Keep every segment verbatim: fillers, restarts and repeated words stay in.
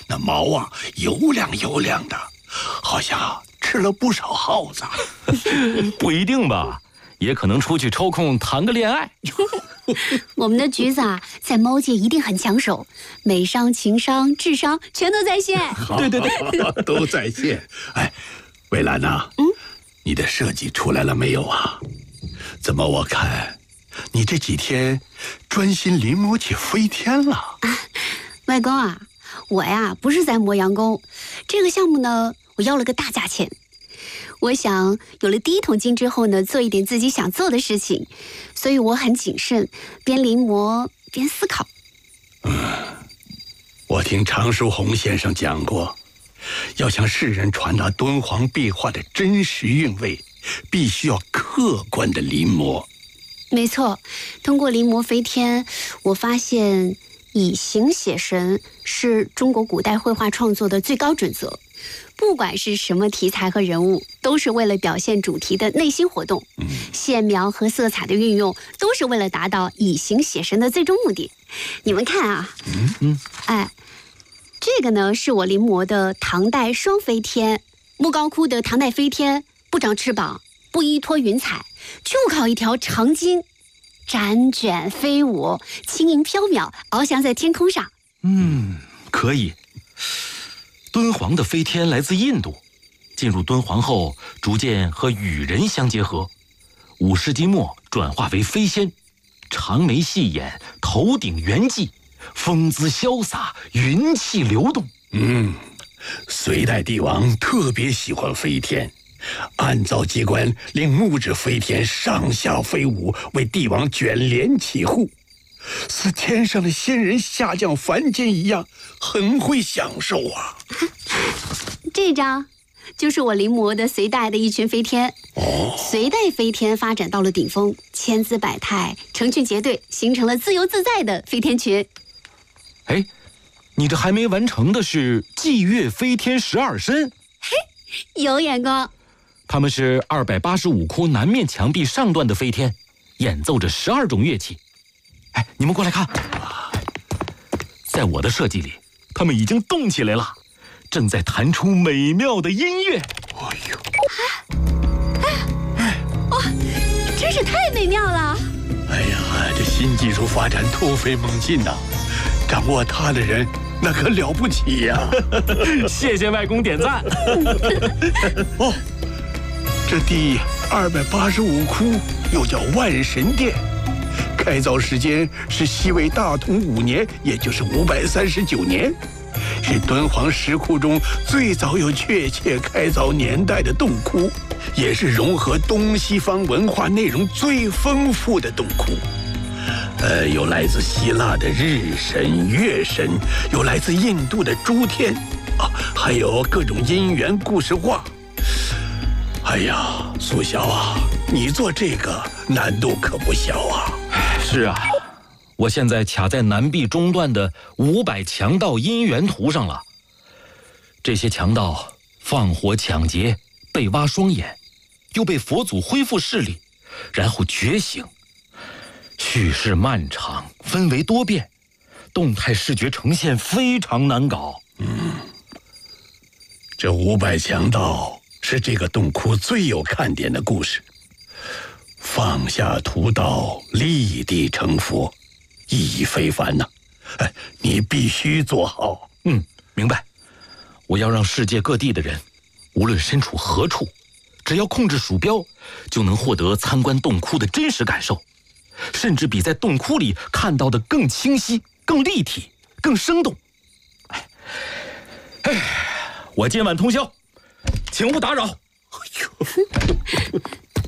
那毛啊油亮油亮的，好像吃了不少耗子。 不一定吧，也可能出去抽空谈个恋爱。 我们的橘子啊，在猫界一定很抢手，美商、情商、智商全都在线。 对对对， 都在线。哎，蔚蓝呐，嗯，你的设计出来了没有啊？怎么我看你这几天专心临摹起飞天了？ 啊，外公啊，我呀不是在磨洋工，这个项目呢，我要了个大价钱。我想有了第一桶金之后呢，做一点自己想做的事情，所以我很谨慎，边临摹边思考。 嗯，我听常书鸿先生讲过，要向世人传达敦煌壁画的真实韵味，必须要客观的临摹。 没错，通过临摹飞天，我发现以形写神是中国古代绘画创作的最高准则。不管是什么题材和人物，都是为了表现主题的内心活动。嗯，线描和色彩的运用，都是为了达到以形写神的最终目的。你们看啊，嗯嗯，哎，这个呢是我临摹的唐代双飞天。莫高窟的唐代飞天不长翅膀，不依托云彩，就靠一条长筋，辗卷飞舞，轻盈飘渺，翱翔在天空上。 嗯，可以。敦煌的飞天来自印度，进入敦煌后逐渐和羽人相结合，五世纪末转化为飞仙，长眉细眼，头顶圆髻，风姿潇洒，云气流动。 嗯，隋代帝王特别喜欢飞天，暗造机关令木质飞天上下飞舞，为帝王卷帘起护，似天上的仙人下降凡间一样，很会享受啊。 这张就是我临摹的隋代的一群飞天。 哦， 隋代飞天发展到了顶峰，千姿百态，成群结队，形成了自由自在的飞天群。 哎，你这还没完成的是霁月飞天十二身。 嘿，有眼光。 他们是二百八十五窟南面墙壁上段的飞天，演奏着十二种乐器。哎，你们过来看，在我的设计里，他们已经动起来了，正在弹出美妙的音乐。 哎呦， 哎哎，哇，真是太美妙了！ 哎呀，这新技术发展突飞猛进呐、啊，掌握它的人那可了不起呀、啊！ 谢谢外公点赞。 哦，这第二百八十五窟又叫万神殿。开凿时间是西魏大同五年，也就是五百三十九年，是敦煌石窟中最早有确切开凿年代的洞窟，也是融合东西方文化内容最丰富的洞窟。呃，有来自希腊的日神、月神，有来自印度的诸天，啊，还有各种姻缘故事画。哎呀，苏小啊，你做这个难度可不小啊！ 是啊，我现在卡在南壁中段的五百强盗姻缘图上了。这些强盗放火抢劫，被挖双眼，又被佛祖恢复视力，然后觉醒。叙事漫长，氛围多变，动态视觉呈现非常难搞。 嗯，这五百强盗是这个洞窟最有看点的故事。放下屠刀，立地成佛，意义非凡呐、啊！哎，你必须做好。 嗯，明白。我要让世界各地的人，无论身处何处，只要控制鼠标，就能获得参观洞窟的真实感受，甚至比在洞窟里看到的更清晰、更立体、更生动。哎，哎，我今晚通宵，请勿打扰。 哎呦！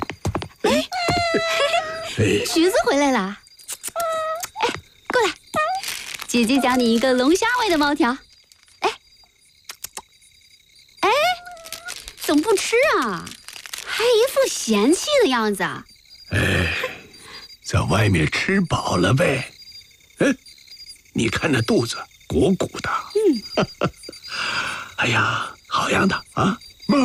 哎，橘子回来了。哎，过来，姐姐教你一个龙虾味的猫条。哎，哎，怎么不吃啊？还一副嫌弃的样子。 哎，在外面吃饱了呗。嗯，你看那肚子鼓鼓的。嗯。哎呀，好样的啊！